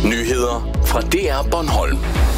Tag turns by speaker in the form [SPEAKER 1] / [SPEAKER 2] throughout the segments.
[SPEAKER 1] Nyheder fra DR Bornholm.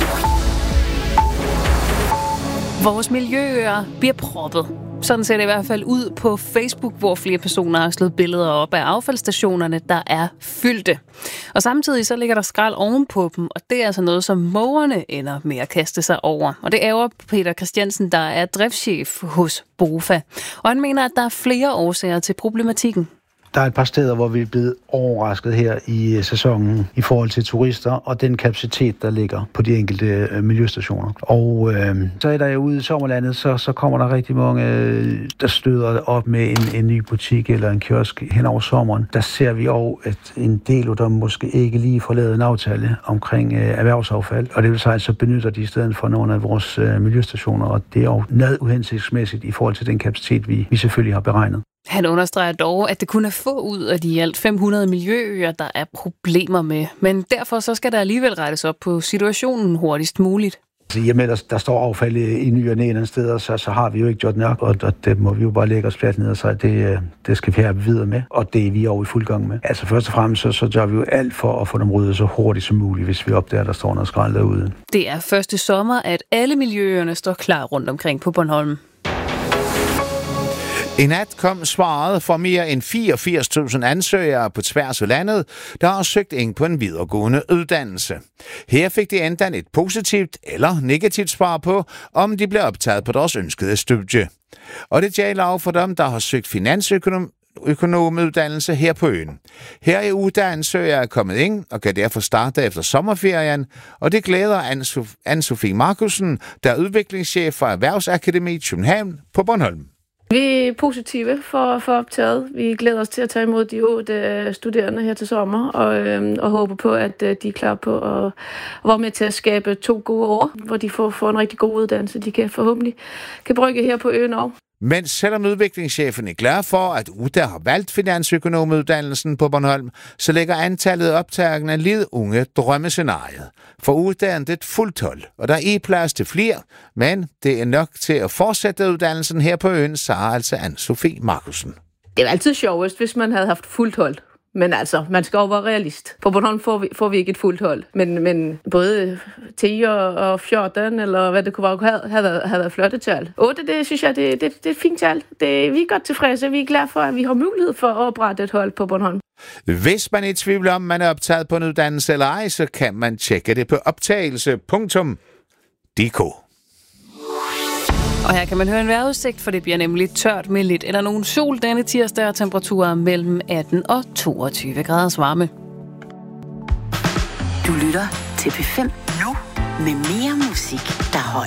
[SPEAKER 2] Vores miljøer bliver proppet. Sådan ser det i hvert fald ud på Facebook, hvor flere personer har slået billeder op af affaldsstationerne, der er fyldte. Og samtidig så ligger der skrald ovenpå dem, og det er altså noget, som mågerne ender med at kaste sig over. Og det ærger Peter Christiansen, der er driftschef hos BOFA. Og han mener, at der er flere årsager til problematikken.
[SPEAKER 3] Der er et par steder, hvor vi er blevet overrasket her i sæsonen i forhold til turister og den kapacitet, der ligger på de enkelte miljøstationer. Og så er der jo ude i sommerlandet, så kommer der rigtig mange, der støder op med en ny butik eller en kiosk hen over sommeren. Der ser vi også, at en del af dem måske ikke lige får lavet en aftale omkring erhvervsaffald. Og det vil sige, så benytter de i stedet for nogle af vores miljøstationer, og det er jo noget uhensigtsmæssigt i forhold til den kapacitet, vi selvfølgelig har beregnet.
[SPEAKER 2] Han understreger dog, at det kun er få ud af de alt 500 miljøøer, der er problemer med. Men derfor så skal der alligevel rettes op på situationen hurtigst muligt.
[SPEAKER 3] Jamen, der står affald i ny og næ et sted, så har vi jo ikke gjort nok, og det må vi jo bare lægge os fladt ned og sige, det skal vi have videre med, og det er vi jo i fuld gang med. Altså først og fremmest, så gør vi jo alt for at få dem ryddet så hurtigt som muligt, hvis vi opdager, der står noget skrald derude.
[SPEAKER 2] Det er første sommer, at alle miljøøerne står klar rundt omkring på Bornholm.
[SPEAKER 4] I nat kom svaret for mere end 84.000 ansøgere på tværs af landet, der har søgt ind på en videregående uddannelse. Her fik de enten et positivt eller negativt svar på, om de blev optaget på deres ønskede studie. Og det gælder også for dem, der har søgt finansøkonomuddannelse her på øen. Her er uddannelsesøgere kommet ind og kan derfor starte efter sommerferien, og det glæder Anne-Sophie Markussen, der er udviklingschef for Erhvervsakademi København på Bornholm.
[SPEAKER 5] Vi er positive for optaget. Vi glæder os til at tage imod de 8 studerende her til sommer, og håber på, at de er klar på at være med til at skabe 2 gode år, hvor de får en rigtig god uddannelse, de kan forhåbentlig kan brygge her på øen også.
[SPEAKER 4] Men selvom udviklingschefen er glad for, at UDA har valgt finansøkonomuddannelsen på Bornholm, så lægger antallet optagende af lidt unge drømmescenariet. For UDA er det et fuldt hold, og der er plads til flere, men det er nok til at fortsætte uddannelsen her på øen, sagde altså Anne-Sophie Markussen.
[SPEAKER 5] Det er altid sjovest, hvis man havde haft fuldt hold. Men altså, man skal jo være realist. På Bornholm får vi ikke et fuldt hold. Men både 10 og 14, eller hvad det kunne være, havde været flotte tal. 8, det synes jeg, det er et fint tal. Vi er godt tilfredse. Vi er glade for, at vi har mulighed for at oprette et hold på Bornholm.
[SPEAKER 4] Hvis man er i tvivl om, man er optaget på en uddannelse eller ej, så kan man tjekke det på optagelse.dk.
[SPEAKER 2] Og her kan man høre en vejrudsigt, for det bliver nemlig tørt med lidt eller nogen sol denne tirsdag, og temperaturer mellem 18 og 22 graders varme.
[SPEAKER 6] Du lytter til P5 nu med mere musik, der holder.